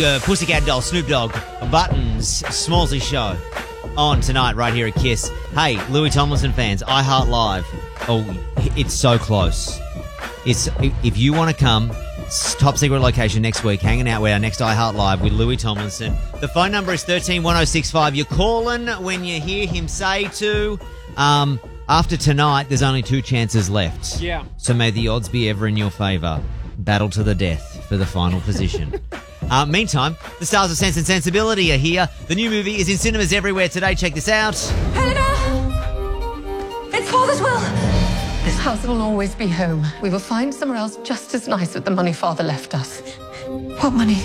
Pussycat Doll, Snoop Dogg, Buttons, Smallsy Show on tonight right here at KISS. Hey, Louis Tomlinson fans, iHeart Live. Oh, it's so close. If you want to come, top secret location next week, hanging out with our next iHeart Live with Louis Tomlinson. The phone number is 131065. You're calling when you hear him say to. After tonight, there's only 2 chances left. Yeah. So may the odds be ever in your favour. Battle to the death for the final position. Meantime, the stars of Sense and Sensibility are here. The new movie is in cinemas everywhere today. Check this out. Helena! It's Father's will! This house will always be home. We will find somewhere else just as nice with the money Father left us. What money?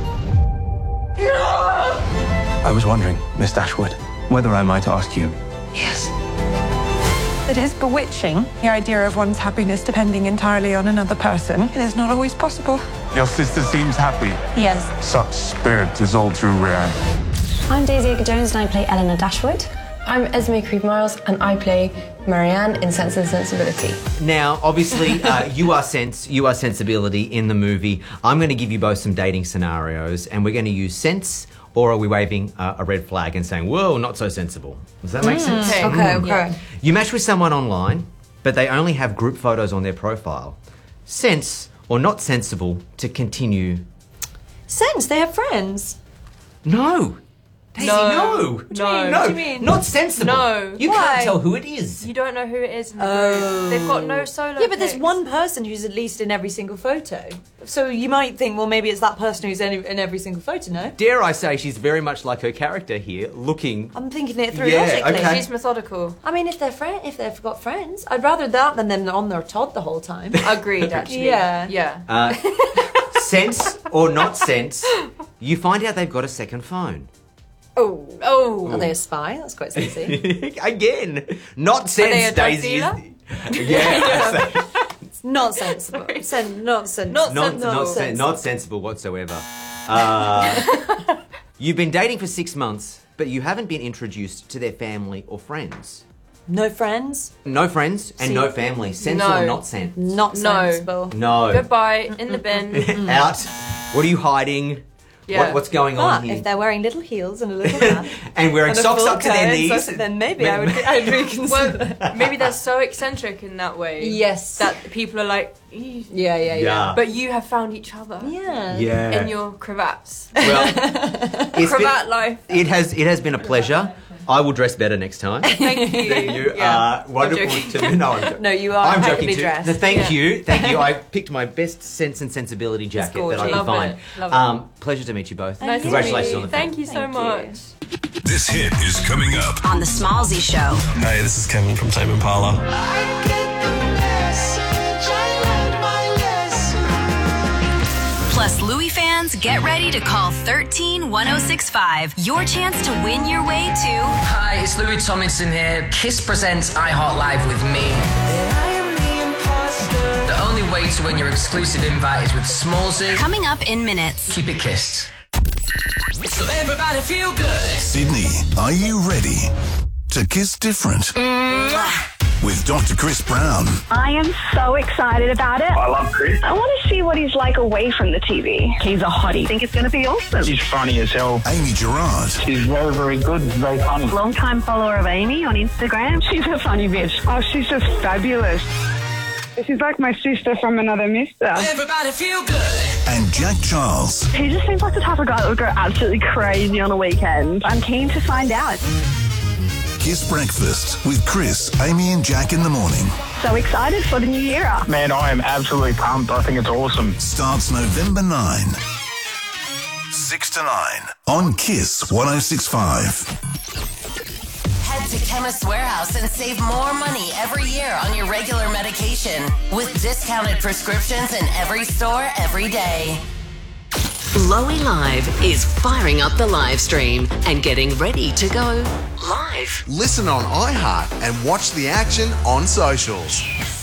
I was wondering, Miss Dashwood, whether I might ask you. Yes. It is bewitching, the idea of one's happiness depending entirely on another person. It is not always possible. Your sister seems happy. Yes. Such spirit is all too rare. I'm Daisy Edgar-Jones and I play Eleanor Dashwood. I'm Esme Creed-Miles and I play Marianne in Sense and Sensibility. Now, obviously, you are Sensibility in the movie. I'm going to give you both some dating scenarios, and we're going to use sense, or are we waving a red flag and saying, whoa, not so sensible? Does that make sense? Okay. Yeah. You match with someone online, but they only have group photos on their profile. Sense or not sensible to continue? Sense, they have friends. No. Daisy, no. What do you mean? Not sensible. No. You Why? can't tell who it is. You don't know who it is in the group. They've got no solo Yeah, but there's pics. one person who's at least in every single photo. So you might think, well, maybe it's that person who's in every single photo, no? Dare I say she's very much like her character here, looking... I'm thinking it through Yeah, logically. okay. She's methodical. I mean, if they've got friends, I'd rather that than them on their Todd the whole time. Agreed, actually. Yeah. Yeah. Sense or not sense, you find out they've got a second phone. Oh. Are they a spy? That's quite sexy. Again, not sense, they a drug Daisy. dealer? Yeah. It's not sensible. Not sensible. Not sensible whatsoever. You've been dating for 6 months, but you haven't been introduced to their family or friends. No friends? No friends and no family. Sense No. or not sense? Not No. sensible. No. Goodbye. In the bin. Out. What are you hiding? Yeah. What's going on But here? if they're wearing little heels and a little hat And wearing and a socks full up to their coat, knees. then maybe I'd reconsider. Well, maybe they're so eccentric in that way. Yes. That people are like, "Eesh." Yeah. But you have found each other. Yeah. Yeah. In your cravats. Well, it's Cravat life. It has been a pleasure. I will dress better next time. Thank you. You Yeah. are wonderful I'm to me. No, I'm joking. No, you are I'm joking impeccably too. dressed. No, thank Yeah. you. I picked my best Sense and Sensibility jacket that I gorgeous. could Love find. it. Love it. Pleasure to meet you both. Nice to Congratulations meet on you. the film. Thank you so much. This hit is coming up on The Smallsy Show. Hey, this is Kevin from Tame Impala. Plus, Louis fans, get ready to call 131065. Your chance to win your way to... Hi, it's Louis Tomlinson here. KISS presents iHeart Live with me. The only way to win your exclusive invite is with Smallsy. Coming up in minutes. Keep it kissed. So everybody feel good. Sydney, are you ready to kiss different? With Dr. Chris Brown. I am so excited about it. I love Chris. I want to see what he's like away from the TV. He's a hottie. I think it's going to be awesome. She's funny as hell. Amy Gerard. She's very, very good. Very funny. Long-time follower of Amy on Instagram. She's a funny bitch. Oh, she's just fabulous. She's like my sister from another mister. Everybody feel good. And Jack Charles. He just seems like the type of guy that would go absolutely crazy on a weekend. I'm keen to find out. Kiss Breakfast with Chris, Amy and Jack in the morning. So excited for the new era. Man, I am absolutely pumped. I think it's awesome. Starts November 9. 6 to 9 on KISS 106.5. Head to Chemist Warehouse and save more money every year on your regular medication with discounted prescriptions in every store every day. Lowy Live is firing up the live stream and getting ready to go live. Listen on iHeart and watch the action on socials.